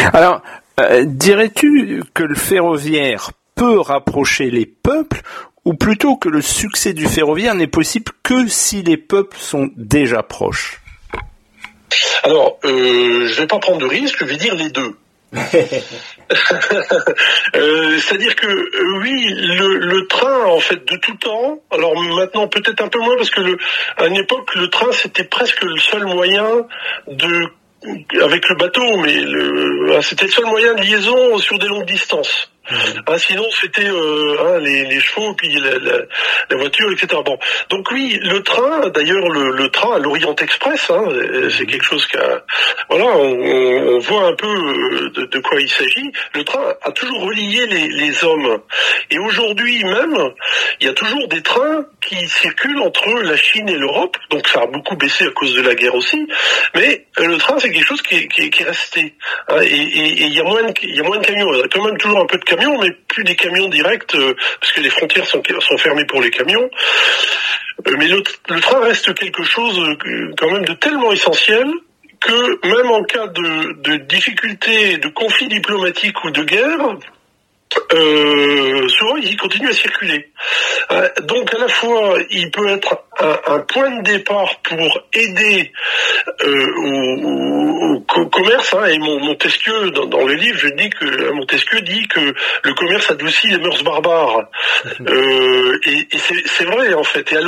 Alors, dirais-tu que le ferroviaire peut rapprocher les peuples, ou plutôt que le succès du ferroviaire n'est possible que si les peuples sont déjà proches? Alors, je vais pas prendre de risque, je vais dire les deux. C'est-à-dire que oui, le train en fait de tout temps. Alors maintenant peut-être un peu moins parce que à une époque le train c'était presque le seul moyen avec le bateau, mais c'était le seul moyen de liaison sur des longues distances. Sinon c'était les chevaux puis la voiture, etc. Bon, donc oui, le train, d'ailleurs le train à l'Orient Express, c'est quelque chose on voit un peu de quoi il s'agit. Le train a toujours relié les hommes, et aujourd'hui même, il y a toujours des trains qui circulent entre la Chine et l'Europe. Donc ça a beaucoup baissé à cause de la guerre aussi, mais le train c'est quelque chose qui est resté. Et il y a moins de camions. Il y a quand même toujours un peu de camions, mais plus des camions directs parce que les frontières sont fermées pour les camions. Mais le train reste quelque chose quand même de tellement essentiel que même en cas de difficultés, de conflits diplomatiques ou de guerre, souvent il continue à circuler. Donc à la fois il peut être un point de départ pour aider au commerce, et Montesquieu dans le livre Montesquieu dit que le commerce adoucit les mœurs barbares, et c'est vrai en fait. Et